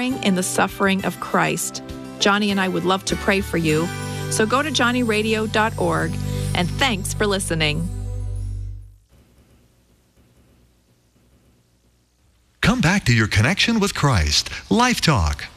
sharing in the suffering of Christ. Johnny and I would love to pray for you. So go to johnnyradio.org, and thanks for listening. Come back to your connection with Christ. Life Talk.